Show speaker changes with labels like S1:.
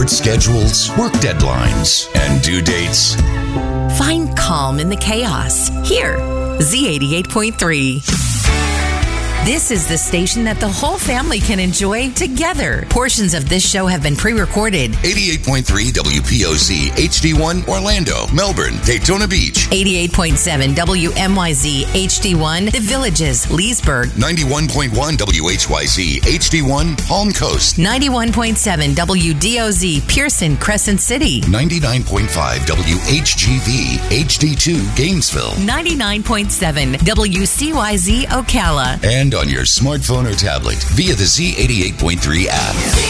S1: sports schedules, work deadlines, and due dates.
S2: Find calm in the chaos. Here, Z88.3. This is the station that the whole family can enjoy together. Portions of this show have been pre-recorded.
S1: 88.3 WPOZ HD1 Orlando, Melbourne, Daytona Beach.
S2: 88.7 WMYZ HD1 The Villages, Leesburg.
S1: 91.1 WHYZ HD1 Palm Coast.
S2: 91.7 WDOZ Pearson, Crescent City.
S1: 99.5 WHGV HD2 Gainesville.
S2: 99.7 WCYZ Ocala.
S1: And on your smartphone or tablet via the Z88.3 app.